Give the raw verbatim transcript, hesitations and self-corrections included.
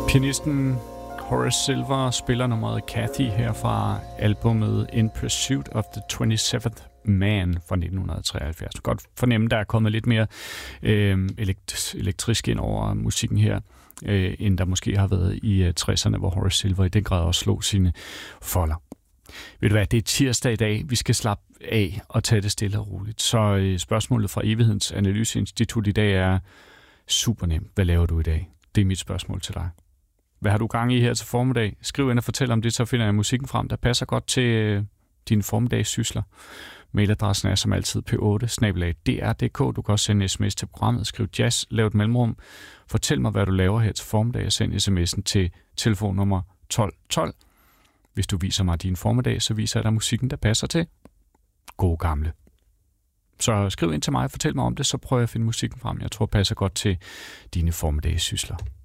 Pianisten Horace Silver spiller nummeret Kathy her fra albumet In Pursuit of the twenty-seventh Man fra nitten treoghalvfjerds. Du kan godt fornemme, der er kommet lidt mere øh, elekt- elektrisk ind over musikken her, øh, end der måske har været i øh, tresserne, hvor Horace Silver i den grad også slog sine folder. Ved du hvad, det er tirsdag i dag. Vi skal slappe af og tage det stille og roligt. Så øh, spørgsmålet fra Evighedens Analyseinstitut i dag er super nemt. Hvad laver du i dag? Det er mit spørgsmål til dig. Hvad har du gang i her til formiddag? Skriv ind og fortæl om det, så finder jeg musikken frem, der passer godt til øh, dine formiddagssysler. Mailadressen er som altid p otte snabel-a d r punktum d k. Du kan også sende en sms til programmet. Skriv jazz, lav et mellemrum. Fortæl mig, hvad du laver her til formiddag, og send sms'en til telefonnummer tolv tolv. Hvis du viser mig din formiddag, så viser jeg dig musikken, der passer til. God gamle. Så skriv ind til mig og fortæl mig om det, så prøver jeg at finde musikken frem. Jeg tror, passer godt til dine formiddagssysler.